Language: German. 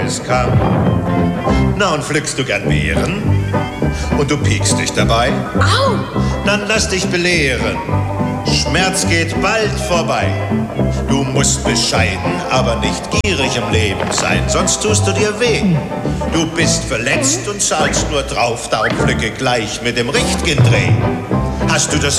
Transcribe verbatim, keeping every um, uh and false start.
es kam. Na, und pflückst du gern Beeren? Und du piekst dich dabei? Au! Dann lass dich belehren. Schmerz geht bald vorbei. Du musst bescheiden, aber nicht gierig im Leben sein, sonst tust du dir weh. Du bist verletzt und zahlst nur drauf, darum pflücke gleich mit dem richtigen Dreh. Hast du das